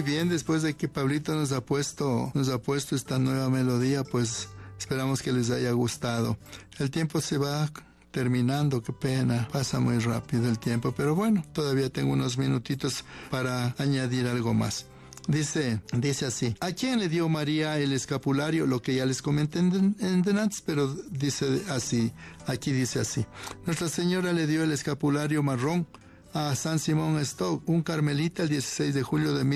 Muy bien, después de que Pablito nos ha puesto esta nueva melodía, pues esperamos que les haya gustado. El tiempo se va terminando, qué pena, pasa muy rápido el tiempo, pero bueno, todavía tengo unos minutitos para añadir algo más. Dice así: ¿a quién le dio María el escapulario? Lo que ya les comenté en antes, pero dice así, aquí dice así: Nuestra Señora le dio el escapulario marrón a San Simón Stock, un carmelita, el 16 de julio de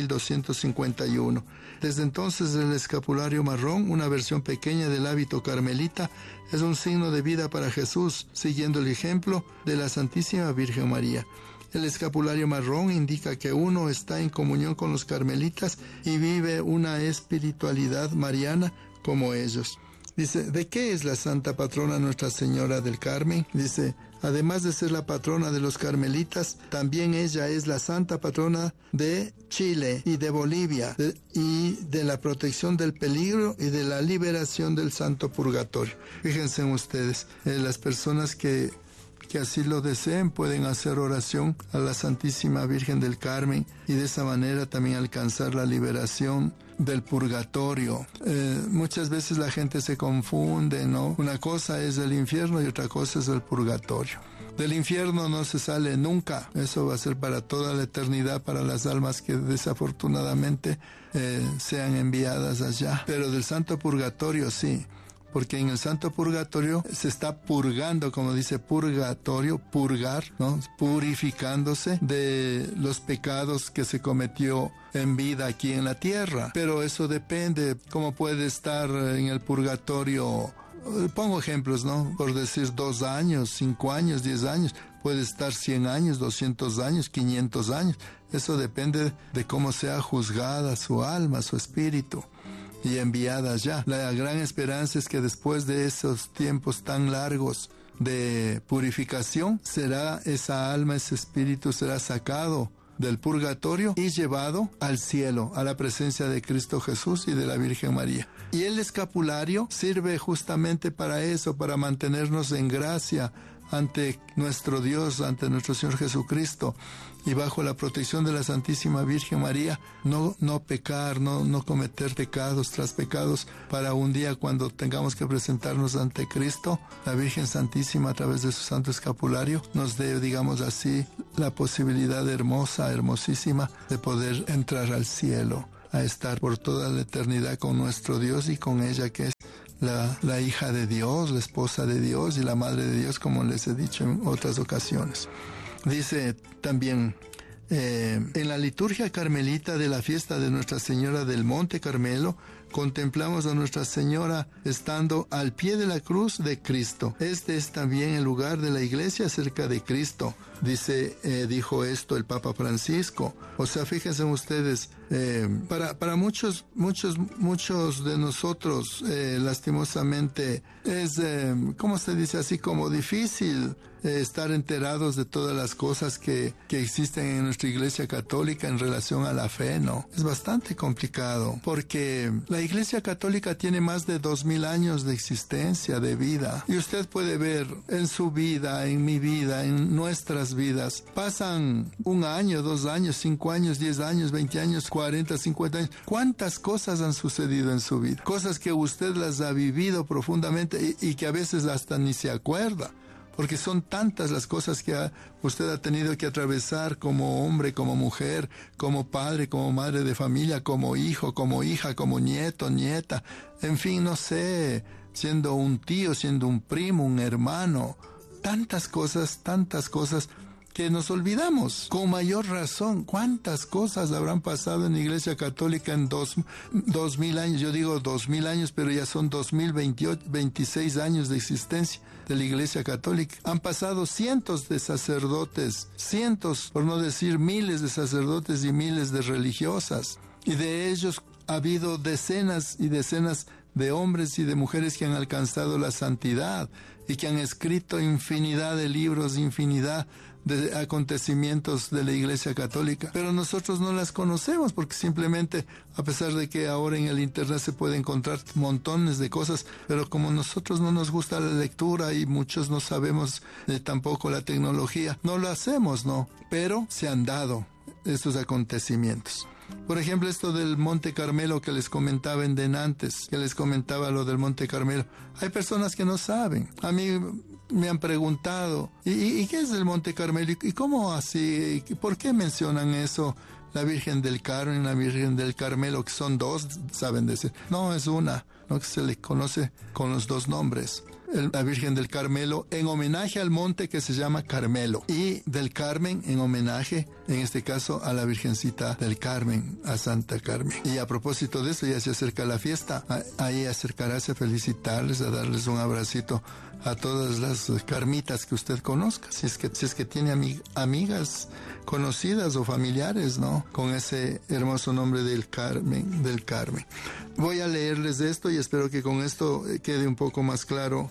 1251. Desde entonces el escapulario marrón, una versión pequeña del hábito carmelita, es un signo de vida para Jesús, siguiendo el ejemplo de la Santísima Virgen María. El escapulario marrón indica que uno está en comunión con los carmelitas y vive una espiritualidad mariana como ellos. Dice, ¿de qué es la santa patrona Nuestra Señora del Carmen? Dice, además de ser la patrona de los carmelitas, también ella es la santa patrona de Chile y de Bolivia, y de la protección del peligro y de la liberación del santo purgatorio. Fíjense ustedes, las personas que así lo deseen pueden hacer oración a la Santísima Virgen del Carmen y de esa manera también alcanzar la liberación del purgatorio. Muchas veces la gente se confunde, ¿no? Una cosa es el infierno y otra cosa es el purgatorio. Del infierno no se sale nunca. Eso va a ser para toda la eternidad para las almas que desafortunadamente sean enviadas allá. Pero del santo purgatorio sí. Porque en el santo purgatorio se está purgando, como dice purgatorio, purgar, ¿no? Purificándose de los pecados que se cometió en vida aquí en la tierra. Pero eso depende, cómo puede estar en el purgatorio. Pongo ejemplos, ¿no? Por decir 2 años, 5 años, 10 años. Puede estar 100 años, 200 años, 500 años. Eso depende de cómo sea juzgada su alma, su espíritu, y enviadas ya. La gran esperanza es que después de esos tiempos tan largos de purificación, será esa alma, ese espíritu será sacado del purgatorio y llevado al cielo, a la presencia de Cristo Jesús y de la Virgen María. Y el escapulario sirve justamente para eso, para mantenernos en gracia ante nuestro Dios, ante nuestro Señor Jesucristo, y bajo la protección de la Santísima Virgen María, no pecar, no cometer pecados tras pecados, para un día cuando tengamos que presentarnos ante Cristo, la Virgen Santísima a través de su santo escapulario nos dé, digamos así, la posibilidad hermosa, hermosísima de poder entrar al cielo, a estar por toda la eternidad con nuestro Dios y con ella, que es la hija de Dios, la esposa de Dios y la madre de Dios, como les he dicho en otras ocasiones. Dice también, en la liturgia carmelita de la fiesta de Nuestra Señora del Monte Carmelo, contemplamos a Nuestra Señora estando al pie de la cruz de Cristo. Este es también el lugar de la iglesia cerca de Cristo. Dijo esto el Papa Francisco. O sea, fíjense ustedes, para muchos de nosotros, lastimosamente, es, ¿cómo se dice? Así como difícil estar enterados de todas las cosas que existen en nuestra iglesia católica en relación a la fe, ¿no? Es bastante complicado, porque la iglesia católica tiene más de 2000 años de existencia, de vida. Y usted puede ver en su vida, en mi vida, en nuestras vidas, pasan 1 año, 2 años, 5 años, 10 años, 20 años, 40, 50 años. ¿Cuántas cosas han sucedido en su vida? Cosas que usted las ha vivido profundamente y que a veces hasta ni se acuerda. Porque son tantas las cosas que usted ha tenido que atravesar como hombre, como mujer, como padre, como madre de familia, como hijo, como hija, como nieto, nieta. En fin, no sé, siendo un tío, siendo un primo, un hermano. Tantas cosas que nos olvidamos. Con mayor razón, ¿cuántas cosas habrán pasado en la Iglesia Católica en 2000 años? Yo digo 2000 años, pero ya son 2026 años de existencia de la Iglesia Católica. Han pasado cientos de sacerdotes, cientos, por no decir miles de sacerdotes y miles de religiosas. Y de ellos ha habido decenas y decenas de hombres y de mujeres que han alcanzado la santidad y que han escrito infinidad de libros, infinidad de acontecimientos de la Iglesia Católica. Pero nosotros no las conocemos porque simplemente, a pesar de que ahora en el internet se puede encontrar montones de cosas, pero como nosotros no nos gusta la lectura y muchos no sabemos tampoco la tecnología, no lo hacemos, ¿no? Pero se han dado estos acontecimientos. Por ejemplo, esto del Monte Carmelo que les comentaba antes, que les comentaba lo del Monte Carmelo. Hay personas que no saben. A mí me han preguntado, ¿y qué es el Monte Carmelo? ¿Y cómo así? ¿Por qué mencionan eso? La Virgen del Carmen, la Virgen del Carmelo, que son dos, saben decir. No, es una, ¿no? Que se le conoce con los dos nombres. La Virgen del Carmelo en homenaje al monte que se llama Carmelo, y del Carmen en homenaje, en este caso, a la Virgencita del Carmen, a Santa Carmen. Y a propósito de eso, ya se acerca la fiesta. Ahí acercarse a felicitarles, a darles un abracito a todas las carmitas que usted conozca, si es que tiene amigas conocidas o familiares, ¿no? Con ese hermoso nombre del Carmen. Voy a leerles esto y espero que con esto quede un poco más claro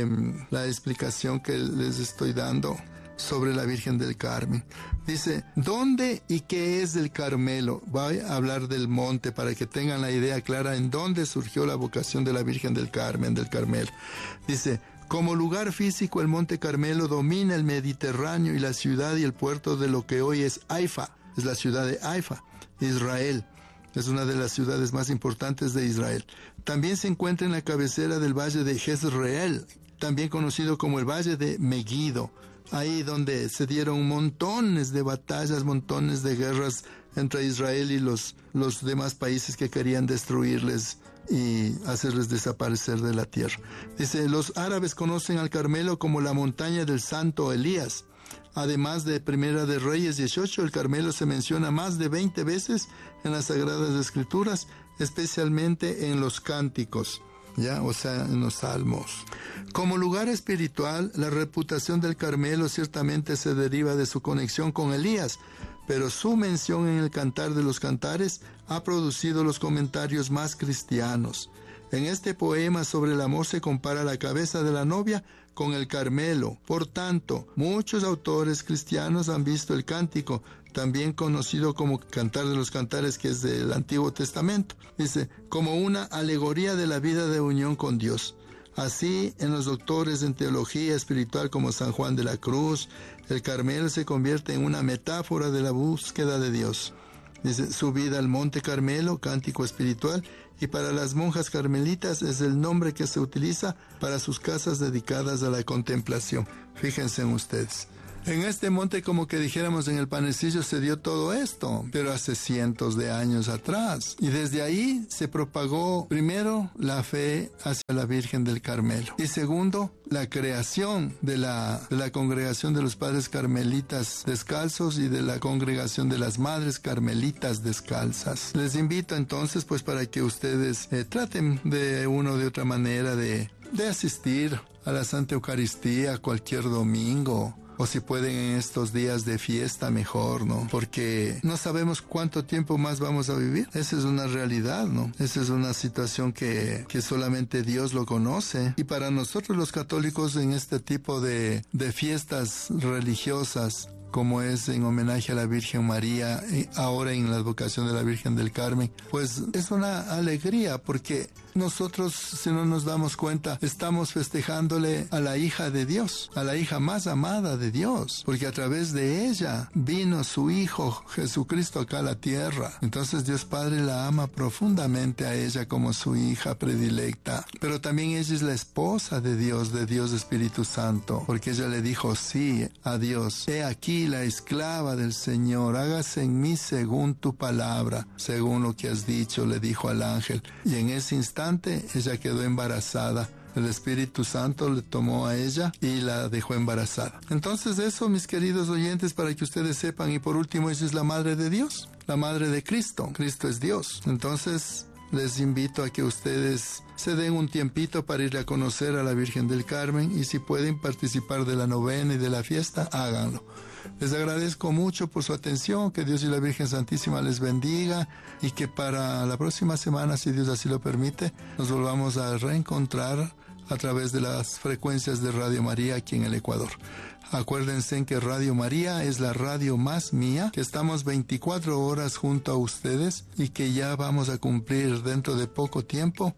la explicación que les estoy dando sobre la Virgen del Carmen. Dice, ¿dónde y qué es el Carmelo? Voy a hablar del monte para que tengan la idea clara en dónde surgió la vocación de la Virgen del Carmen, del Carmelo. Dice, como lugar físico, el Monte Carmelo domina el Mediterráneo y la ciudad y el puerto de lo que hoy es Haifa. Es la ciudad de Haifa, Israel. Es una de las ciudades más importantes de Israel. También se encuentra en la cabecera del valle de Jezreel, también conocido como el valle de Megiddo. Ahí donde se dieron montones de batallas, montones de guerras entre Israel y los demás países que querían destruirles y hacerles desaparecer de la tierra. Dice, los árabes conocen al Carmelo como la montaña del santo Elías. Además de Primera de Reyes 18, el Carmelo se menciona más de 20 veces en las Sagradas Escrituras, especialmente en los cánticos, o sea, en los salmos. Como lugar espiritual, la reputación del Carmelo ciertamente se deriva de su conexión con Elías, pero su mención en el Cantar de los Cantares ha producido los comentarios más cristianos. En este poema sobre el amor se compara la cabeza de la novia con el Carmelo. Por tanto, muchos autores cristianos han visto el cántico, también conocido como Cantar de los Cantares, que es del Antiguo Testamento, dice, como una alegoría de la vida de unión con Dios. Así, en los doctores en teología espiritual como San Juan de la Cruz, el Carmelo se convierte en una metáfora de la búsqueda de Dios. Dice, subida al Monte Carmelo, cántico espiritual, y para las monjas carmelitas es el nombre que se utiliza para sus casas dedicadas a la contemplación. Fíjense en ustedes. En este monte, como que dijéramos en el panecillo, se dio todo esto, pero hace cientos de años atrás. Y desde ahí se propagó, primero, la fe hacia la Virgen del Carmelo. Y segundo, la creación de la congregación de los padres carmelitas descalzos y de la congregación de las madres carmelitas descalzas. Les invito entonces, pues, para que ustedes traten de una o de otra manera de asistir a la Santa Eucaristía cualquier domingo. O si pueden en estos días de fiesta, mejor, ¿no? Porque no sabemos cuánto tiempo más vamos a vivir. Esa es una realidad, ¿no? Esa es una situación que solamente Dios lo conoce. Y para nosotros los católicos en este tipo de fiestas religiosas, como es en homenaje a la Virgen María, ahora en la advocación de la Virgen del Carmen, pues es una alegría porque nosotros, si no nos damos cuenta, estamos festejándole a la hija de Dios, a la hija más amada de Dios, porque a través de ella vino su Hijo Jesucristo acá a la tierra. Entonces Dios Padre la ama profundamente a ella como su hija predilecta, pero también ella es la esposa de Dios Espíritu Santo, porque ella le dijo sí a Dios. He aquí la esclava del Señor, hágase en mí según tu palabra, según lo que has dicho, le dijo al ángel. Y en ese instante ella quedó embarazada. El Espíritu Santo le tomó a ella y la dejó embarazada. Entonces eso, mis queridos oyentes, para que ustedes sepan. Y por último, ella es la Madre de Dios, la Madre de Cristo. Cristo es Dios. Entonces les invito a que ustedes se den un tiempito para ir a conocer a la Virgen del Carmen, y si pueden participar de la novena y de la fiesta, háganlo. Les agradezco mucho por su atención, que Dios y la Virgen Santísima les bendiga, y que para la próxima semana, si Dios así lo permite, nos volvamos a reencontrar a través de las frecuencias de Radio María aquí en el Ecuador. Acuérdense que Radio María es la radio más mía, que estamos 24 horas junto a ustedes y que ya vamos a cumplir dentro de poco tiempo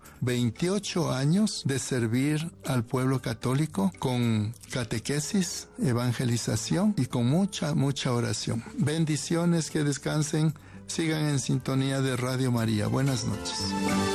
28 años de servir al pueblo católico con catequesis, evangelización y con mucha oración. Bendiciones, que descansen Sigan en sintonía de Radio María. Buenas noches.